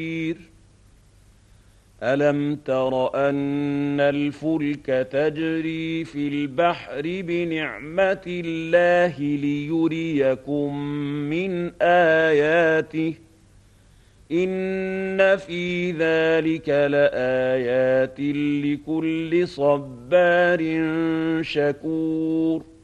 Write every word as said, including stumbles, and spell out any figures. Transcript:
ألم تر أن الفلك تجري في البحر بنعمة الله ليريكم من آياته إن في ذلك لآيات لكل صبار شكور